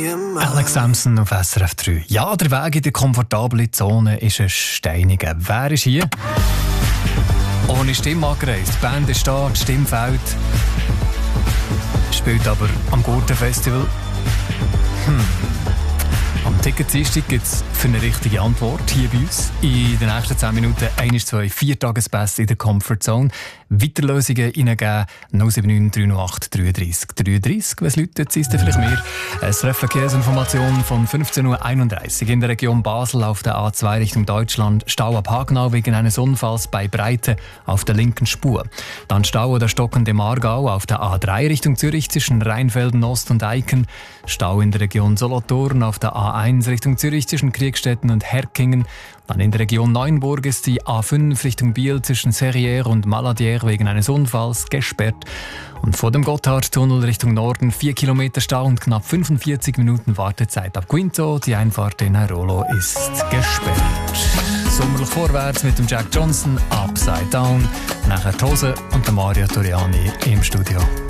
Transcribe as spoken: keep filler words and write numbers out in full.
gemacht. Alex Sampson auf S R F drei. Ja, der Weg in die komfortable Zone ist ein steiniger. Wer ist hier? Ohne Stimme angereist. Die Band ist da, die Stimme fehlt. Spielt aber am Gurten-Festival. Hm. Am Ticketdienstag gibt es für eine richtige Antwort hier bei uns. In den nächsten zehn Minuten ein, zwei, vier Tagespässe in der Comfortzone. Weiterlösungen reingeben. null sieben neun drei null acht drei drei drei drei. Wenn es läutet, ist es vielleicht mehr. Es treffen Verkehrsinformation von fünfzehn Uhr einunddreißig in der Region Basel auf der A zwei Richtung Deutschland. Stau ab Hagenau wegen eines Unfalls bei Breite auf der linken Spur. Dann Stau oder stockende Aargau auf der A drei Richtung Zürich zwischen Rheinfelden Ost und Eiken. Stau in der Region Solothurn auf der A eins Richtung Zürich zwischen Kriegstetten und Herkingen. Dann in der Region Neuenburg ist die A fünf Richtung Biel zwischen Serrières und Maladière wegen eines Unfalls gesperrt. Und vor dem Gotthardtunnel Richtung Norden vier Kilometer Stau und knapp fünfundvierzig Minuten Wartezeit ab Quinto. Die Einfahrt in Airolo ist gesperrt. Sommerlich vorwärts mit dem Jack Johnson, Upside Down. Nachher die Hose und der Mario Toriani im Studio.